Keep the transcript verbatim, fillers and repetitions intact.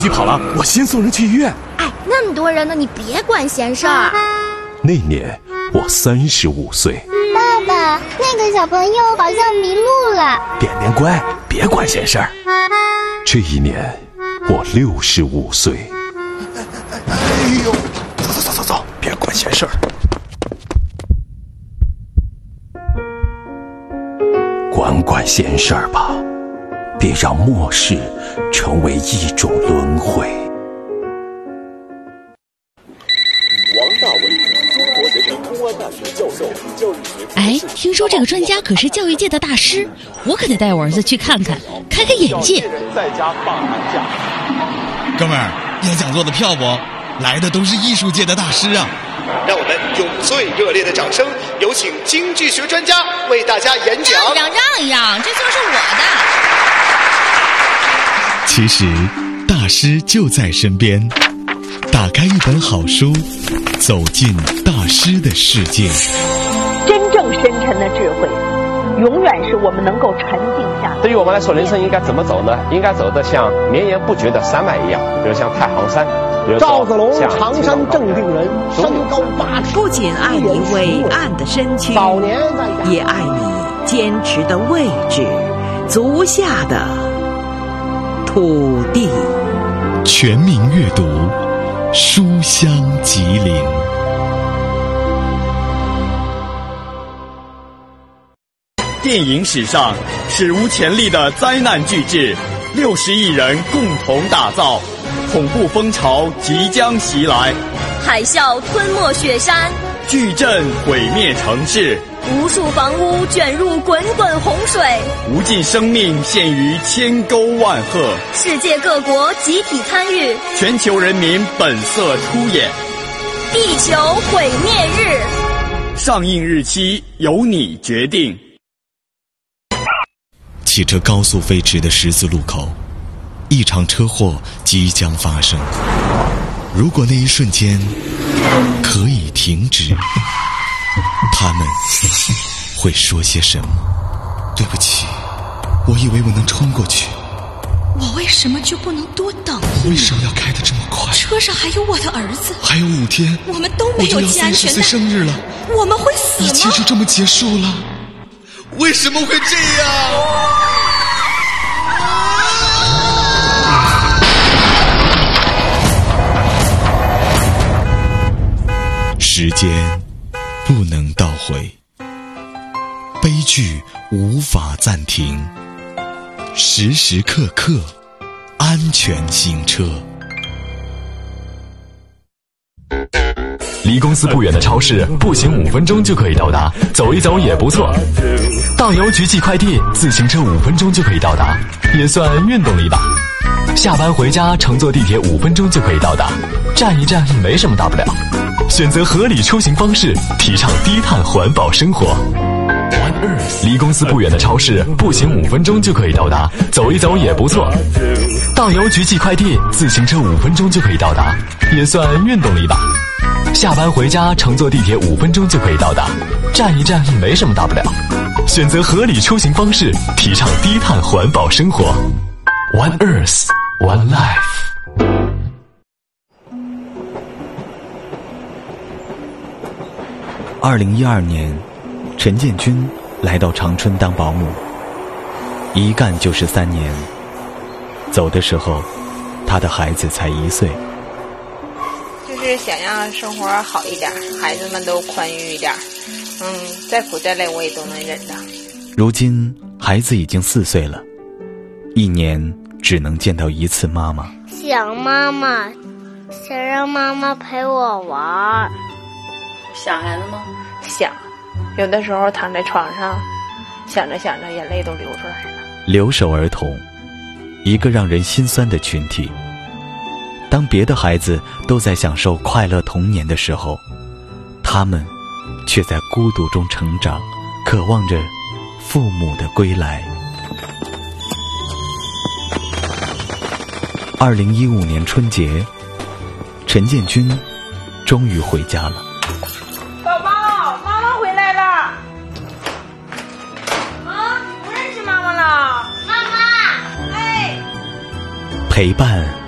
急跑了，我先送人去医院。 哎，那么多人呢，你别管闲事儿。 那年我三十五岁。 爸爸，那个小朋友好像迷路了。 点点乖，别管闲事儿。这一年我六十五岁。 哎呦， 走走走走走，别管闲事儿。管管闲事儿吧，别让末世成为一种轮回。 王大伟，中国人民公安大学教授，教育学。 哎，听说这个专家可是教育界的大师，我可得带我儿子去看看，开开眼界。 在家放寒假。 哥们儿，演讲做的票不？来的都是艺术界的大师啊！ 让我们用最热烈的掌声，有请经济学专家为大家演讲。 让一让，让一让，这就是我的。 其实，大师就在身边。打开一本好书，走进大师的世界。 真正深沉的智慧，永远是我们能够沉静下来。 对于我们来说，人生应该怎么走呢？应该走得像绵延不绝的山脉一样，比如像太行山。 赵子龙，常山正定人，身高八尺。 不仅爱你伟岸的身躯， 早年在也爱你坚持的位置，足下的土地。 全民阅读，书香吉林。 电影史上史无前例的灾难巨制，六十亿人共同打造。恐怖风潮即将袭来， 海啸吞没雪山， 巨震毁灭城市， 无数房屋卷入滚滚洪水， 无尽生命陷于千沟万壑。 世界各国集体参与， 全球人民本色出演。 地球毁灭日， 上映日期由你决定。 汽车高速飞驰的十字路口，一场车祸即将发生。如果那一瞬间可以停止，他们会说些什么？对不起，我以为我能冲过去。 我为什么就不能多等一为什么要开得这么快？ 车上还有我的儿系， 还有五天， 我们都没有系安全带。 我就要三十岁生日了， 我们会死吗？ 一切就这么结束了？为什么会这样？时间不能倒回，悲剧无法暂停，时时刻刻安全行车。 离公司不远的超市，步行五分钟就可以到达，走一走也不错。到邮局寄快递，自行车五分钟就可以到达，也算运动力吧。下班回家，乘坐地铁五分钟就可以到达，站一站没什么大不了。选择合理出行方式，提倡低碳环保生活。离公司不远的超市，步行五分钟就可以到达，走一走也不错。到邮局寄快递，自行车五分钟就可以到达，也算运动力吧。下班回家，乘坐地铁五分钟就可以到达，站一站没什么大不了。选择合理出行方式，提倡低碳环保生活。One Earth, One Life。 二零一二年，陈建军来到长春当保姆，一干就是三年。走的时候，他的孩子才一岁。 就是想让生活好一点，孩子们都宽裕一点，嗯，再苦再累我也都能忍的。 如今孩子已经四岁了，一年只能见到一次妈妈。 想妈妈，想让妈妈陪我玩。 想孩子吗？想，有的时候躺在床上，想着想着眼泪都流出来了。 留守儿童，一个让人心酸的群体。当别的孩子都在享受快乐童年的时候，他们却在孤独中成长，渴望着父母的归来。二零一五年春节，陈建军终于回家了。 宝宝，妈妈回来了。啊，你不认识妈妈了？妈妈，哎。 陪伴